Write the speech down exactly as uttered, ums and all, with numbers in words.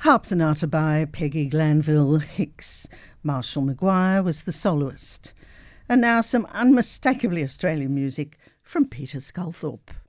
Harp Sonata by Peggy Glanville Hicks. Marshall McGuire was the soloist. And now some unmistakably Australian music from Peter Sculthorpe.